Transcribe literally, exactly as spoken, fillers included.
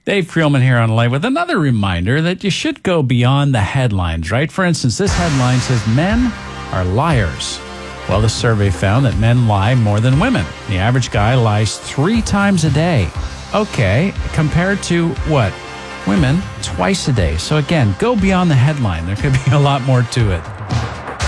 Dave Creelman here on Light with another reminder that you should go beyond the headlines, right? For instance, this headline says men are liars. Well, the survey found that men lie more than women. The average guy lies three times a day. Okay, compared to what? Women twice a day. So again, go beyond the headline. There could be a lot more to it.